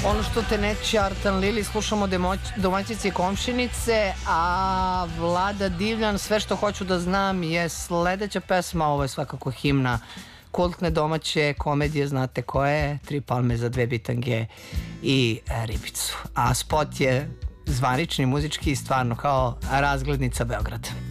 Ono što te neće Artan Lili, slušamo Domaćice i komšinice, a Vlada Divljan, Sve što hoću da znam je sledeća pesma. Ovo je svakako himna kultne domaće komedije, znate koje je, 3 palme za 2 bitange i ribicu. A spot je zvanični, muzički, stvarno kao razglednica Beograda.